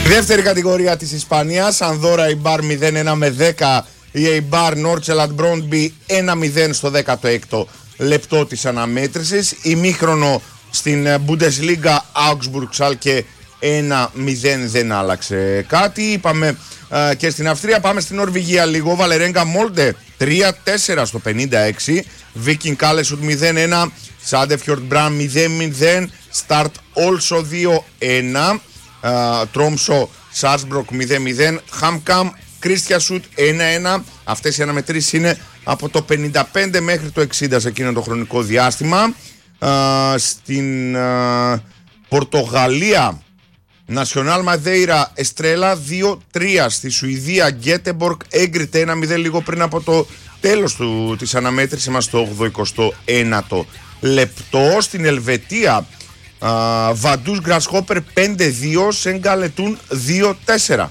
δεύτερη κατηγορία της Ισπανίας, Ανδόρα Eibar 0-1 με 10, η Eibar Nordsjælland Brøndby 1-0 στο 16ο λεπτό της αναμέτρησης. Ημίχρονο στην Bundesliga, Augsburg Schalke 1-0, δεν άλλαξε κάτι. Είπαμε και στην Αυστρία, πάμε στην Νορβηγία λίγο. Βαλερέγκα Μόλντε 3-4 στο 56, Viking Kalesund 0-1, Sandefjord Brann 0-0, Start also 2-1, Tromsø Sarpsborg 0-0, HamKam Kristiansund 1-1. Αυτές οι αναμετρήσεις είναι από το 55 μέχρι το 60 σε εκείνο το χρονικό διάστημα. Στην Πορτογαλία, Nacional Madeira Estrela 2-3. Στη Σουηδία, Γκέτεμπορκ έγκριτε 1-0 λίγο πριν από το τέλος της αναμέτρησης μας στο 89ο λεπτό. Στην Ελβετία, Βαντούς Γκρασχόπερ 5-2, Σενγκαλετούν 2-4.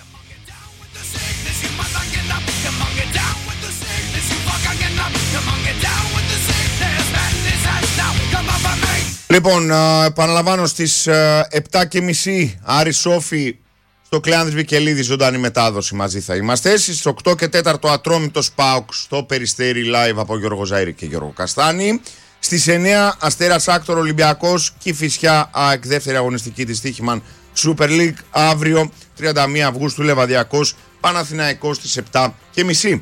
Λοιπόν, επαναλαμβάνω στις 7.30 Άρης Σόφι στο Κλεάνδης Βικελίδης, ζωντανή μετάδοση μαζί θα είμαστε. Στις 8 και 4 Ατρόμητος ΠΑΟΚ στο Περιστέρι live από Γιώργο Ζαΐρη και Γιώργο Καστάνη. Στις 9 Αστέρας Άκτορ Ολυμπιακός, Κηφισιά ΑΕΚ, δεύτερη αγωνιστική της Στίχημαν Super League. Αύριο 31 Αυγούστου Λεβαδιακός Παναθηναϊκός στις 7.30.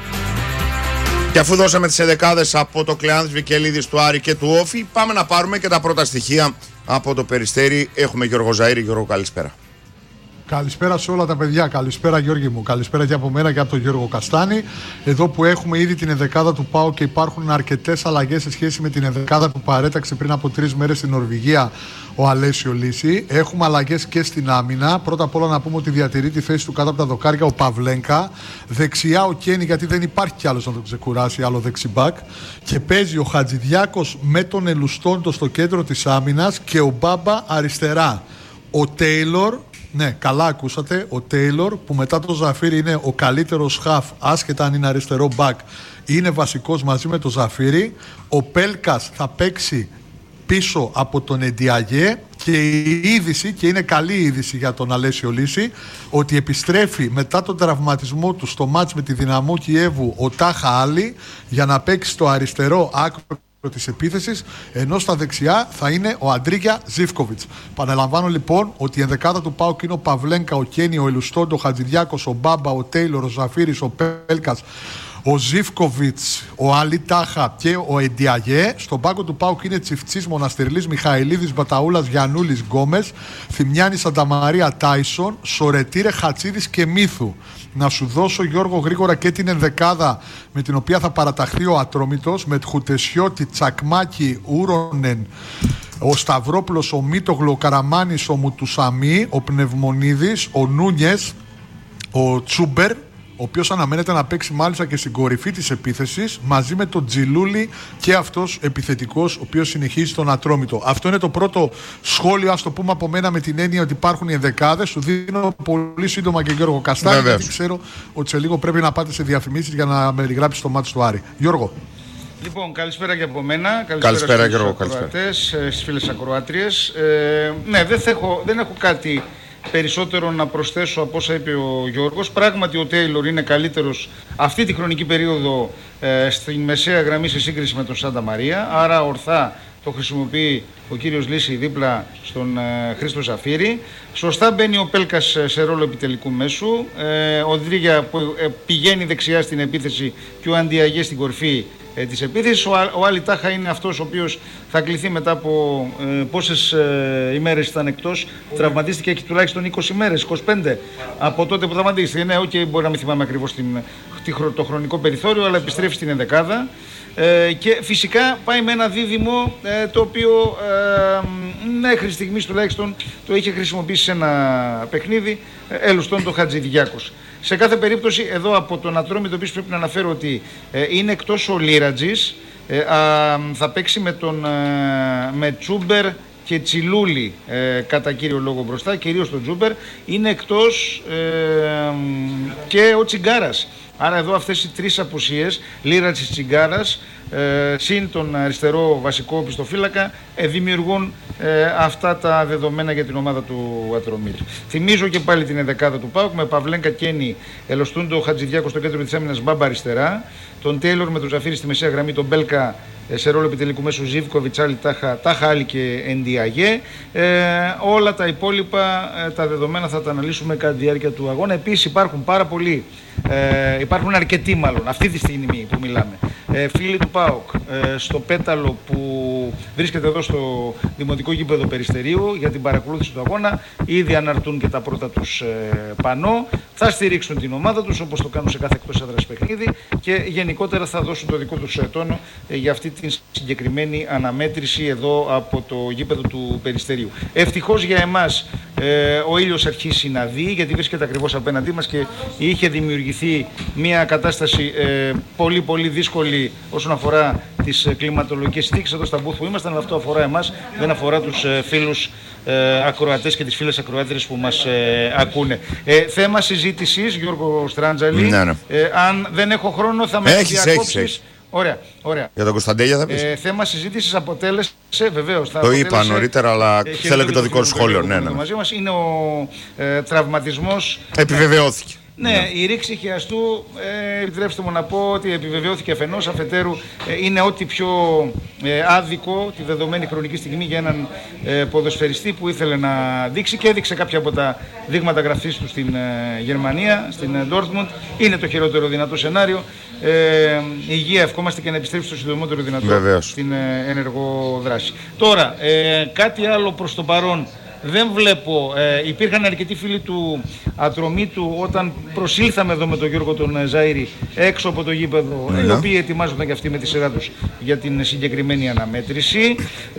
Και αφού δώσαμε τις εδεκάδες από το Κλεάνδης Βικελίδης, του Άρη και του Όφη, πάμε να πάρουμε και τα πρώτα στοιχεία από το Περιστέρι. Έχουμε Γιώργο Ζαΐρη. Γιώργο, καλησπέρα. Καλησπέρα σε όλα τα παιδιά. Καλησπέρα Γιώργη μου. Καλησπέρα και από μένα και από τον Γιώργο Καστάνη. Εδώ που έχουμε ήδη την εδεκάδα του ΠΑΟ και υπάρχουν αρκετές αλλαγές σε σχέση με την εδεκάδα που παρέταξε πριν από 3 μέρες στην Νορβηγία ο Αλέσιο Λύση. Έχουμε αλλαγές και στην άμυνα. Πρώτα απ' όλα να πούμε ότι διατηρεί τη θέση του κάτω από τα δοκάρια ο Παυλένκα. Δεξιά ο Κένι, γιατί δεν υπάρχει κι άλλος να τον ξεκουράσει, άλλο δεξιμπάκ. Και παίζει ο Χατζηδιάκος με τον Ελουστόντο στο κέντρο της άμυνας και ο Μπάμπα αριστερά. Ο Τέιλορ. Ναι, καλά ακούσατε. Ο Τέιλορ, που μετά το Ζαφίρι είναι ο καλύτερος χαφ, άσχετα αν είναι αριστερό μπακ, είναι βασικός μαζί με το Ζαφίρι. Ο Πέλκας θα παίξει πίσω από τον Εντιαγέ και η είδηση, και είναι καλή είδηση για τον Αλέσιο Λύση, ότι επιστρέφει μετά τον τραυματισμό του στο μάτς με τη Δυναμό Κιέβου ο Τάχα Άλλη για να παίξει στο αριστερό άκρο της επίθεσης, ενώ στα δεξιά θα είναι ο Αντρίγια Ζίβκοβιτς. Παναλαμβάνω λοιπόν ότι η ενδεκάδα του ΠΑΟΚ είναι ο Παυλένκα, ο Κένι, ο Ελουστόντο, ο Χατζηδιάκος, ο Μπάμπα, ο Τέιλορ, ο Ζαφίρης, ο Πέλκας, ο Ζίβκοβιτς, ο Άλλη Τάχα και ο Εντιαγέ. Στον πάγκο του ΠΑΟΚ είναι Τσιφτσής, Μοναστερλής, Μιχαηλίδης, Μπαταούλας, Γιαννούλης, Γκόμες, Θημιάνης, Σανταμαρία, Τάισον, Σορετήρε, Χατσίδης και Μύθου. Να σου δώσω, Γιώργο, γρήγορα και την ενδεκάδα με την οποία θα παραταχθεί ο Ατρόμητος, με Τχουτεσιώτη, Τσακμάκη, Ούρονεν, ο Σταυρόπουλος, ο Μίτογλου, ο Καραμάνης, ο Μουτουσαμί, ο Πνευμονίδης, ο Νούνιες, ο Τσούμπερ, ο οποίος αναμένεται να παίξει μάλιστα και στην κορυφή της επίθεσης, μαζί με τον Τζιλούλη και αυτός επιθετικός, ο οποίος συνεχίζει στον Ατρόμητο. Αυτό είναι το πρώτο σχόλιο, ας το πούμε από μένα, με την έννοια ότι υπάρχουν οι ενδεκάδες. Σου δίνω πολύ σύντομα και Γιώργο Καστάνη, γιατί ξέρω ότι σε λίγο πρέπει να πάτε σε διαφημίσεις για να περιγράψει το μάτι του Άρη. Γιώργο. Λοιπόν, καλησπέρα και από μένα. Καλησπέρα Γιώργο. Στις φίλες ακροάτριες. Ναι, δεν έχω κάτι περισσότερο να προσθέσω από όσα είπε ο Γιώργος. Πράγματι ο Τέιλορ είναι καλύτερος αυτή τη χρονική περίοδο στη μεσαία γραμμή σε σύγκριση με τον Σάντα Μαρία. Άρα ορθά το χρησιμοποιεί ο κύριος Λύση δίπλα στον Χρήστο Ζαφίρη. Σωστά μπαίνει ο Πέλκας σε ρόλο επιτελικού μέσου. Ο Δρίγια που πηγαίνει δεξιά στην επίθεση και ο Αντιαγέ στην κορφή της επίθεσης. Ο Άλλη Τάχα είναι αυτός ο οποίος θα κληθεί μετά από πόσες ημέρες ήταν εκτός. Τραυματίστηκε, έχει τουλάχιστον 20 ημέρες, 25 από τότε που τραυματίστηκε. Ναι, μπορεί να μην θυμάμαι ακριβώς το χρονικό περιθώριο, αλλά επιστρέφει στην ενδεκάδα. Και φυσικά πάει με ένα δίδυμο το οποίο μέχρι στιγμής τουλάχιστον το είχε χρησιμοποιήσει σε ένα παιχνίδι, Ελουστόν το Χατζηδιάκος. Σε κάθε περίπτωση εδώ από τον Ατρόμητο επίσης πρέπει να αναφέρω ότι είναι εκτός ο Λίρατζης, θα παίξει με Τσούμπερ και Τσιλούλη κατά κύριο λόγο μπροστά, κυρίως τον Τσούμπερ. Είναι εκτός και ο Τσιγκάρας. Άρα εδώ αυτές οι τρεις απουσίες, Λίρατζης, Τσιγκάρας, συν τον αριστερό βασικό πιστοφύλακα, δημιουργούν αυτά τα δεδομένα για την ομάδα του Ατρομήτου. Θυμίζω και πάλι την ενδεκάδα του ΠΑΟΚ με Παυλέγκα, Κένι, Ελοστούντο, Χατζηδιάκο στο κέντρο της άμυνας, Μπάμπα αριστερά, τον Τέιλορ με τον Ζαφίρη στη μεσαία γραμμή, τον Μπέλκα σε ρόλο επιτελικού μέσου, Ζίβκοβιτς, Τάχα, Άλλη και Εντιαγέ. Όλα τα υπόλοιπα τα δεδομένα θα τα αναλύσουμε κατά τη διάρκεια του αγώνα. Επίσης υπάρχουν αρκετοί μάλλον αυτή τη στιγμή που μιλάμε, φίλοι του ΠΑΟΚ στο Πέταλο που βρίσκεται εδώ στο Δημοτικό Γήπεδο Περιστερίου για την παρακολούθηση του αγώνα. Ήδη αναρτούν και τα πρώτα τους πανό, θα στηρίξουν την ομάδα τους όπως το κάνουν σε κάθε εκτός έδρας παιχνίδι και γενικότερα θα δώσουν το δικό τους τόνο για αυτή την συγκεκριμένη αναμέτρηση εδώ από το γήπεδο του Περιστερίου. Ευτυχώς για εμάς ο ήλιος αρχίσει να δει, γιατί βρίσκεται ακριβώς απέναντί μας και είχε δημιουργηθεί μια κατάσταση πολύ πολύ δύσκολη όσον αφορά τις κλιματολογικές συνθήκες εδώ στα μπούθ που ήμασταν, αλλά αυτό αφορά εμάς, δεν αφορά τους φίλους ακροατές και τις φίλες ακροάτριες που μας ακούνε. Θέμα συζήτησης, Γιώργο Στράντζαλη. Ναι. Αν δεν έχω χρόνο θα με διακόψεις. Ωραία. Για τον Κωνσταντέλια θα πεις. Θέμα συζήτησης αποτέλεσε, βεβαίως. Το είπα νωρίτερα, αλλά θέλω και το δικό σου σχόλιο. Ναι. Μαζί μας είναι ο τραυματισμός. Επιβεβαιώθηκε. Ναι, η ρήξη χιαστού, επιτρέψτε μου να πω ότι επιβεβαιώθηκε αφενός, αφετέρου είναι ό,τι πιο άδικο τη δεδομένη χρονική στιγμή για έναν ποδοσφαιριστή που ήθελε να δείξει και έδειξε κάποια από τα δείγματα γραφής του στην Γερμανία, στην Dortmund. Είναι το χειρότερο δυνατό σενάριο. Υγεία, ευχόμαστε και να επιστρέψει το συντομότερο δυνατό στην ενεργό δράση. Τώρα, κάτι άλλο προς το παρόν. Δεν βλέπω, υπήρχαν αρκετοί φίλοι του Ατρομήτου όταν προσήλθαμε εδώ με τον Γιώργο τον Ζαΐρη έξω από το γήπεδο, οι οποίοι ετοιμάζονταν και αυτοί με τη σειρά τους για την συγκεκριμένη αναμέτρηση.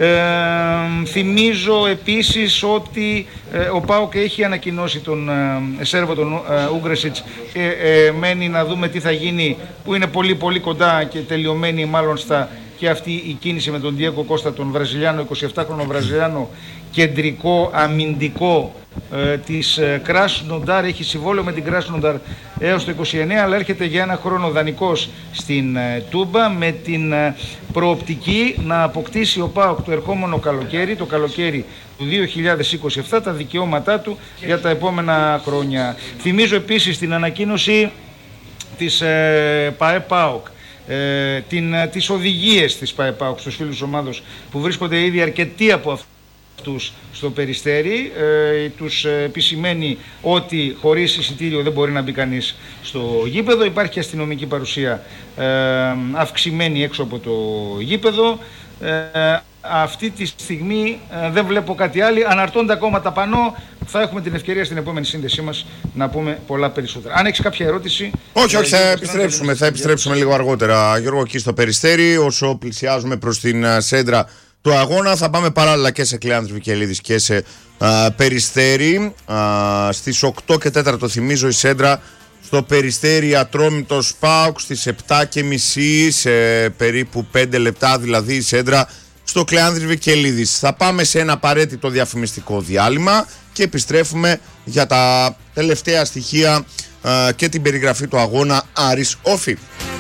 Θυμίζω επίσης ότι ο ΠΑΟΚ έχει ανακοινώσει τον Σέρβο τον Ούγκρεσιτς και μένει να δούμε τι θα γίνει, που είναι πολύ πολύ κοντά και τελειωμένη μάλλον και αυτή η κίνηση με τον Διέγκο Κώστα, τον Βραζιλιάνο, 27χρονο Βραζιλιάνο, κεντρικό αμυντικό της Κράσνονταρ. Έχει συμβόλαιο με την Κράσνονταρ έως το 29, αλλά έρχεται για ένα χρόνο δανεικός στην Τούμπα με την προοπτική να αποκτήσει ο ΠΑΟΚ το ερχόμενο καλοκαίρι, το καλοκαίρι του 2027, τα δικαιώματά του για τα επόμενα χρόνια. Θυμίζω επίσης την ανακοίνωση της ΠΑΕ-ΠΑΟΚ, τις οδηγίες της ΠΑΕ-ΠΑΟΚ στους φίλους της ομάδος που βρίσκονται ήδη αρκετοί από αυτούς στο Περιστέρι. Τους επισημαίνει ότι χωρίς εισιτήριο δεν μπορεί να μπει κανείς στο γήπεδο. Υπάρχει και αστυνομική παρουσία αυξημένη έξω από το γήπεδο. Αυτή τη στιγμή δεν βλέπω κάτι άλλο. Αναρτώνται ακόμα τα πανό. Θα έχουμε την ευκαιρία στην επόμενη σύνδεσή μας να πούμε πολλά περισσότερα. Αν έχεις κάποια ερώτηση. Όχι, θα επιστρέψουμε λίγο αργότερα, Γιώργο, εκεί στο Περιστέρι, όσο πλησιάζουμε προς την σέντρα του αγώνα. Θα πάμε παράλληλα και σε Κλεάνδρης Βικελίδης και σε Περιστέρι. Στις 8 και 4 θυμίζω η σέντρα στο Περιστέρι Ατρόμητος ΠΑΟΚ, στις 7:30, σε περίπου 5 λεπτά δηλαδή η σέντρα στο Κλεάνδρης Βικελίδης. Θα πάμε σε ένα απαραίτητο διαφημιστικό διάλειμμα και επιστρέφουμε για τα τελευταία στοιχεία και την περιγραφή του αγώνα Άρης Όφη.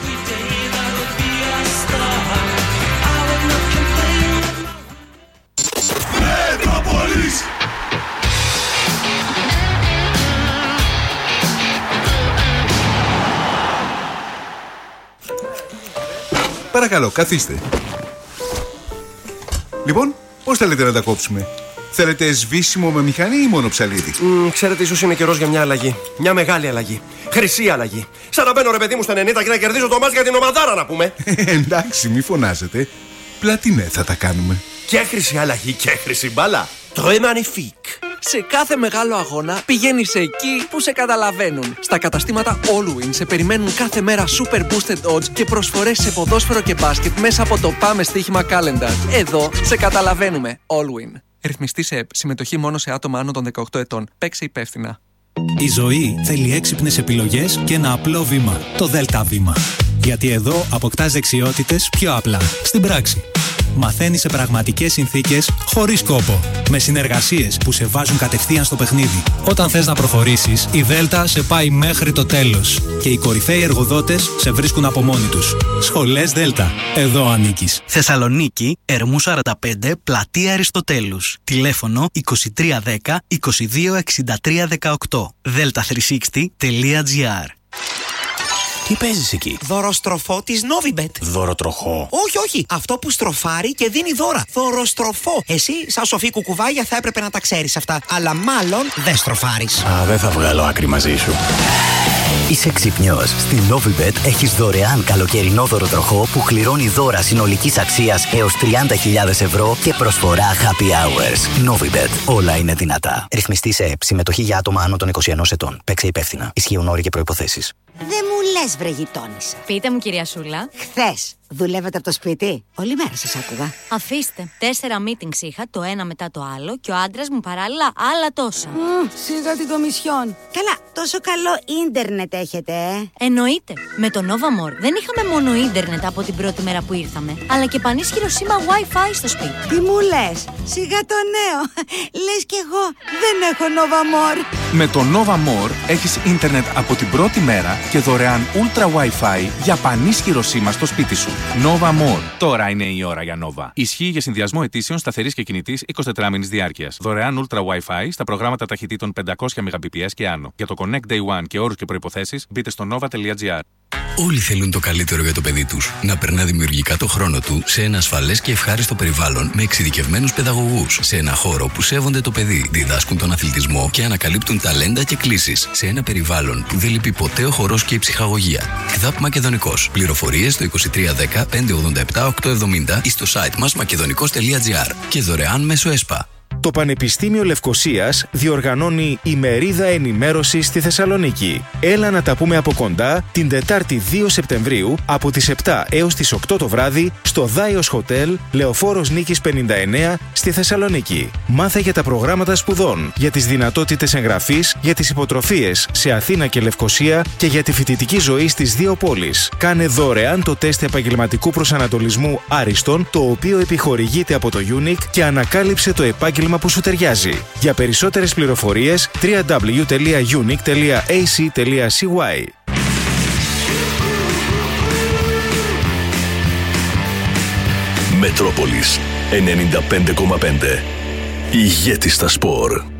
Παρακαλώ, καθίστε. Λοιπόν, πώς θέλετε να τα κόψουμε? Θέλετε σβήσιμο με μηχανή ή μόνο ψαλίδι? Ξέρετε, ίσως είναι καιρός για μια αλλαγή. Μια μεγάλη αλλαγή. Χρυσή αλλαγή. Σαν να μπαίνω, ρε παιδί μου, στα 90 και να κερδίζω το μάτς για την ομαδάρα, να πούμε. Εντάξει, μη φωνάζετε. Πλατινέ θα τα κάνουμε. Και χρυσή αλλαγή και χρυσή μπάλα. Très magnifique. Σε κάθε μεγάλο αγώνα πηγαίνεις εκεί που σε καταλαβαίνουν. Στα καταστήματα Allwin σε περιμένουν κάθε μέρα super boosted odds και προσφορές σε ποδόσφαιρο και μπάσκετ μέσα από το Πάμε Στοίχημα Calendar. Εδώ σε καταλαβαίνουμε. Allwin. Ρυθμιστή σε ΕΠ. Συμμετοχή μόνο σε άτομα άνω των 18 ετών. Παίξε υπεύθυνα. Η ζωή θέλει έξυπνες επιλογές και ένα απλό βήμα. Το ΔΕΛΤΑ βήμα. Γιατί εδώ αποκτάς δεξιότητες πιο απλά, στην πράξη. Μαθαίνεις σε πραγματικές συνθήκες, χωρίς κόπο. Με συνεργασίες που σε βάζουν κατευθείαν στο παιχνίδι. Όταν θες να προχωρήσεις, η Δέλτα σε πάει μέχρι το τέλος. Και οι κορυφαίοι εργοδότες σε βρίσκουν από μόνοι τους. Σχολές Δέλτα. Εδώ ανήκεις. Θεσσαλονίκη, Ερμού 45, Πλατεία Αριστοτέλους. Τηλέφωνο 2310 22 63 18. delta360.gr. Τι παίζεις εκεί? Δωροστροφό της Novibet. Δωροτροχό? Όχι. Αυτό που στροφάρει και δίνει δώρα. Δωροστροφό. Εσύ, σαν σοφή κουκουβάγια, θα έπρεπε να τα ξέρεις αυτά. Αλλά μάλλον δεν στροφάρεις. Δεν θα βγάλω άκρη μαζί σου. Είσαι ξυπνιός. Στη Novibet έχεις δωρεάν καλοκαιρινό δωροτροχό που κληρώνει δώρα συνολικής αξίας έως 30.000 ευρώ και προσφορά happy hours. Novibet. Όλα είναι δυνατά. Ρυθμιστή σε ΕΠ. Συμμετοχή για άτομα άνω των 21 ετών. Παίξε υπεύθυνα. Ισχύουν όροι και προϋποθέσεις. Δεν μου λες, βρε γειτόνισσα. Πείτε μου, κυρία Σούλα. Χθες δουλεύετε από το σπίτι? Όλη μέρα σας άκουγα. Αφήστε. 4 meetings είχα, το ένα μετά το άλλο, και ο άντρας μου παράλληλα άλλα τόσα. Σίγα την κομισιόν. Καλά, τόσο καλό ίντερνετ έχετε, Εννοείται. Με το Nova More δεν είχαμε μόνο ίντερνετ από την πρώτη μέρα που ήρθαμε, αλλά και πανίσχυρο σήμα Wi-Fi στο σπίτι. Τι μου λες? Σιγά το νέο. Λες κι εγώ δεν έχω Nova More. Με το Nova More έχεις ίντερνετ από την πρώτη μέρα και δωρεάν Ultra Wi-Fi για πανίσχυρο σήμα στο σπίτι σου. Nova More. Τώρα είναι η ώρα για Nova. Ισχύει για συνδυασμό αιτήσεων σταθερής και κινητής 24 μήνες διάρκειας. Δωρεάν Ultra Wi-Fi στα προγράμματα ταχυτήτων 500 Mbps και άνω. Για το Connect Day One και όρους και προϋποθέσεις μπείτε στο nova.gr. Όλοι θέλουν το καλύτερο για το παιδί τους. Να περνά δημιουργικά το χρόνο του σε ένα ασφαλές και ευχάριστο περιβάλλον με εξειδικευμένους παιδαγωγούς. Σε ένα χώρο που σέβονται το παιδί, διδάσκουν τον αθλητισμό και ανακαλύπτουν ταλέντα και κλίσεις. Σε ένα περιβάλλον που δεν λείπει ποτέ ο χορός και η ψυχαγωγία. ΚΔΑΠ Μακεδονικός. Πληροφορίες στο 2310 587 870 ή στο site μας μακεδονικός.gr και δωρεάν μέσω ΕΣΠΑ. Το Πανεπιστήμιο Λευκωσίας διοργανώνει ημερίδα ενημέρωσης στη Θεσσαλονίκη. Έλα να τα πούμε από κοντά την Τετάρτη 2 Σεπτεμβρίου από τις 7 έως τις 8 το βράδυ στο Δάιος Χοτέλ, Λεωφόρος Νίκης 59 στη Θεσσαλονίκη. Μάθε για τα προγράμματα σπουδών, για τις δυνατότητες εγγραφής, για τις υποτροφίες σε Αθήνα και Λευκωσία και για τη φοιτητική ζωή στις δύο πόλεις. Κάνε δωρεάν το τεστ επαγγελματικού προσανατολισμού Άριστον, το οποίο επιχορηγείται από το UNIC, και ανακάλυψε το επάγγελμα που σου ταιριάζει. Για περισσότερες πληροφορίες www.unic.ac.cy. Μετρόπολης 95,5. Ηγέτης στα σπορ.